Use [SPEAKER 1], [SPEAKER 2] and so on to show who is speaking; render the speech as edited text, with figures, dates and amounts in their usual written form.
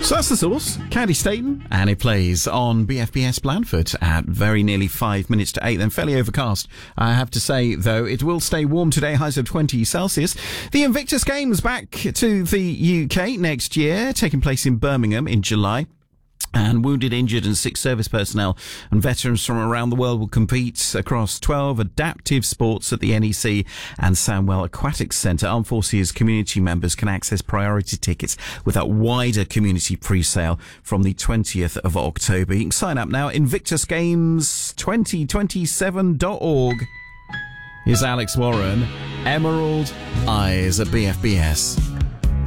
[SPEAKER 1] So that's The Source, Candy Staten, and it plays on BFBS Blandford at very nearly 5 minutes to 8, then fairly overcast. I have to say, though, it will stay warm today, highs of 20 Celsius. The Invictus Games back to the UK next year, taking place in Birmingham in July. And wounded, injured and sick service personnel and veterans from around the world will compete across 12 adaptive sports at the NEC and Sandwell Aquatics Centre. Armed Forces community members can access priority tickets with a wider community pre-sale from the 20th of October. You can sign up now at invictusgames2027.org. Here's Alex Warren, Emerald Eyes at BFBS.